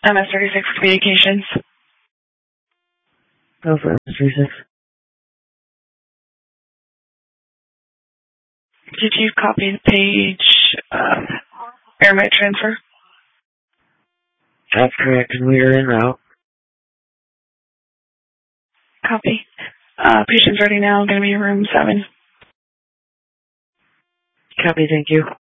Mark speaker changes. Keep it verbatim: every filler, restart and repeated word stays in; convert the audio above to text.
Speaker 1: M S thirty-six Communications.
Speaker 2: Go for M S thirty-six.
Speaker 1: Did you copy the page um, Airmet transfer?
Speaker 2: That's correct, and we are en route.
Speaker 1: Copy. Uh, patient's ready now, going to be room seven.
Speaker 2: Copy, thank you.